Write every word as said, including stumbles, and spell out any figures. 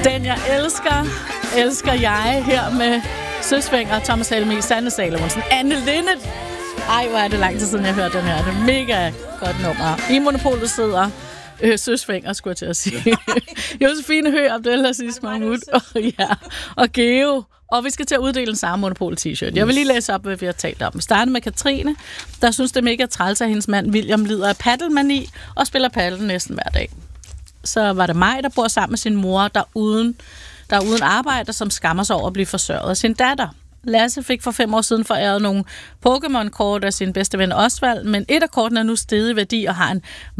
Den jeg elsker, elsker jeg her med Søsvinger, Thomas Helmig, Sanne Salomonsen, Anne Linnet. Ej, hvor er det lang tid siden, jeg hørte den her. Det er mega godt nummer. I Monopolet sidder øh, Søsvinger, skulle jeg til at sige. Josefine Høgh, Abdel Aziz Mahmoud og, ja, og Geo. Og vi skal til at uddele en samme Monopol-t-shirt. Jeg vil lige læse op, hvad vi har talt om. Vi starter med Katrine, der synes, det er mega træls, at hendes mand William lider af paddelmani og spiller paddel næsten hver dag. Så var det mig, der bor sammen med sin mor, der uden, der er uden arbejde, som skammer sig over at blive forsørget af sin datter. Lasse fik for fem år siden foræret nogle Pokémon-kort af sin bedste ven Osvald, men et af kortene er nu steget i værdi og har en